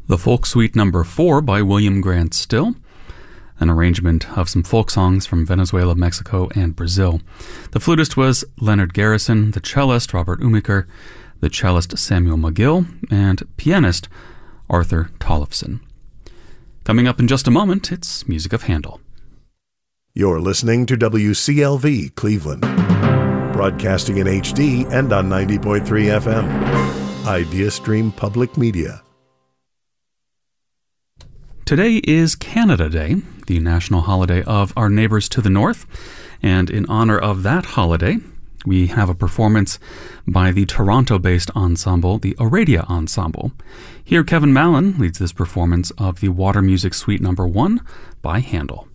The Folk Suite No. 4 by William Grant Still, an arrangement of some folk songs from Venezuela, Mexico, and Brazil. The flutist was Leonard Garrison, the cellist Robert Umiker, the cellist Samuel McGill, and pianist Arthur Tollefson. Coming up in just a moment, it's music of Handel. You're listening to WCLV Cleveland, broadcasting in HD and on 90.3 FM. Idea Stream Public Media. Today is Canada Day, the national holiday of our neighbors to the north, and in honor of that holiday, we have a performance by the Toronto-based ensemble, the Aradia Ensemble. Here, Kevin Mallon leads this performance of the Water Music Suite No. 1 by Handel.